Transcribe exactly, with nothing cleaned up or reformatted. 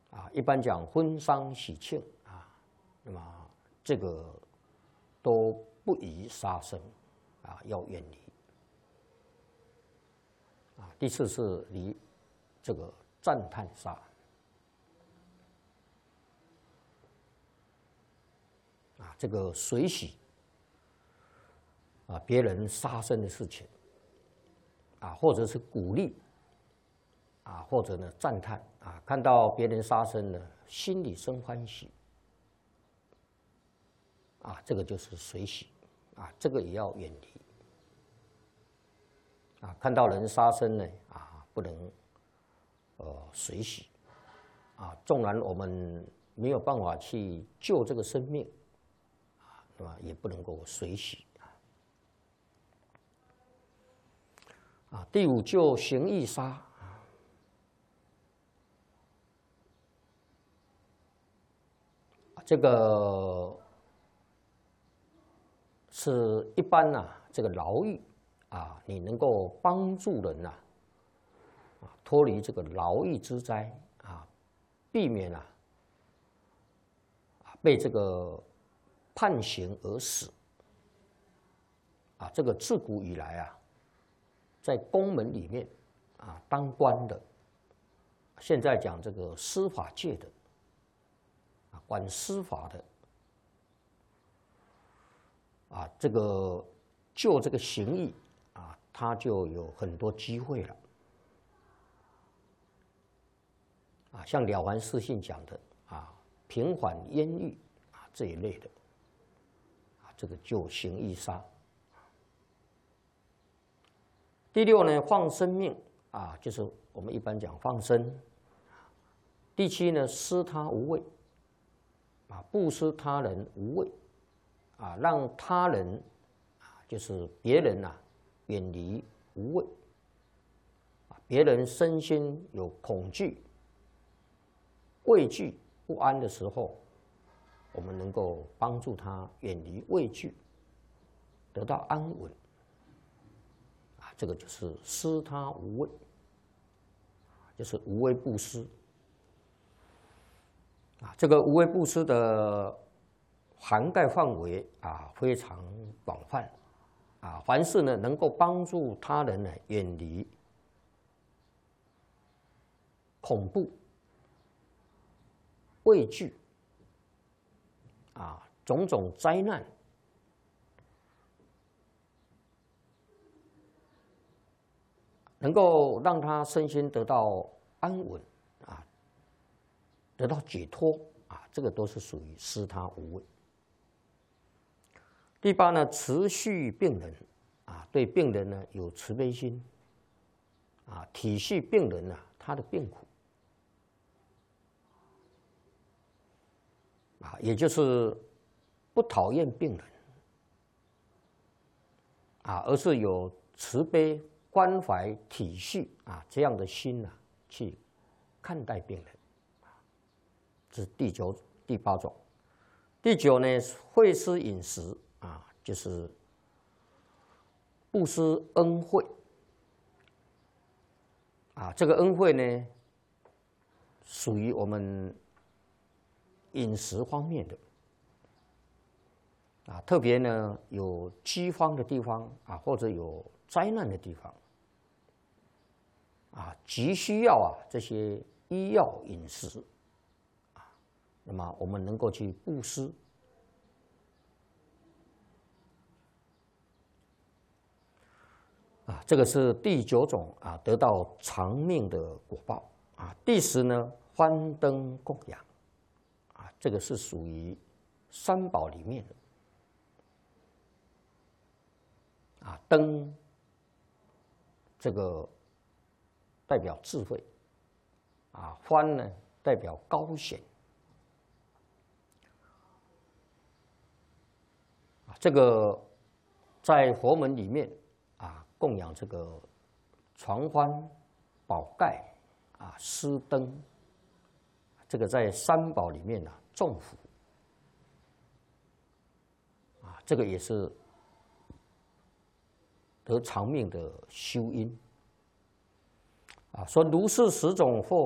啊，一般讲婚丧喜庆啊，那么这个都不宜杀生啊，要远离。啊，第四是离这个赞叹杀。啊，这个随喜啊别人杀生的事情，啊，或者是鼓励，啊，或者呢赞叹啊，看到别人杀生呢，心里生欢喜，啊，这个就是随喜，啊，这个也要远离。啊，看到人杀生呢，啊，不能呃随喜，啊，纵然我们没有办法去救这个生命。是吧？也不能够随喜啊。第五就行义杀，这个是一般呐、啊，这个牢狱啊，你能够帮助人呐、啊，啊，脱离这个牢狱之灾啊，避免啊，啊被这个。判刑而死，啊，这个自古以来啊，在宫门里面啊当官的，现在讲这个司法界的，啊管司法的，啊这个就这个刑役啊，他就有很多机会了，啊，像《了凡四训》讲的啊，平缓冤狱啊这一类的。这个就行义杀。第六呢，放生命啊，就是我们一般讲放生。第七呢，施他无畏啊，布施他人无畏啊，让他人啊，就是别人啊，远离无畏啊，别人身心有恐惧、畏惧、不安的时候。我们能够帮助他远离畏惧，得到安稳，啊，这个就是施他无畏，就是无畏布施，啊，这个无畏布施的涵盖范围啊非常广泛，啊，凡是呢能够帮助他人呢远离恐怖、畏惧。啊，种种灾难，能够让他身心得到安稳啊，得到解脱啊，这个都是属于施他无畏。第八呢，慈恤病人啊，对病人呢有慈悲心啊，体恤病人啊他的病苦。啊，也就是不讨厌病人啊，而是有慈悲、关怀、体恤啊这样的心呐、啊，去看待病人。这是第九、第八种。第九呢，惠施饮食啊，就是布施恩惠啊，这个恩惠呢，属于我们。饮食方面的啊，特别呢有饥荒的地方啊，或者有灾难的地方啊，急需要啊这些医药饮食啊，那么我们能够去布施啊，这个是第九种啊，得到长命的果报啊。第十呢，欢灯供养。啊，这个是属于三宝里面的啊，灯这个代表智慧啊，欢呢代表高显啊，这个在佛门里面啊，供养这个传欢、宝盖啊、施灯。这个在三宝里面呢、啊，众福啊，这个也是得长命的修因啊。说如是十种或